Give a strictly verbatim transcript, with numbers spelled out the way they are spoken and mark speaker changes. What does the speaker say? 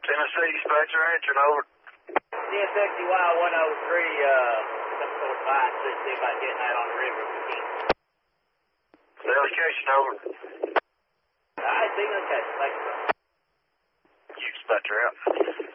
Speaker 1: Tennessee dispatcher answering over.
Speaker 2: C S X U Y one oh three, uh, some sort of bite, so see about getting that on the river if we can.
Speaker 1: Delegation over.
Speaker 2: Alright, see you in the case. Thanks, bro.
Speaker 1: You dispatcher out.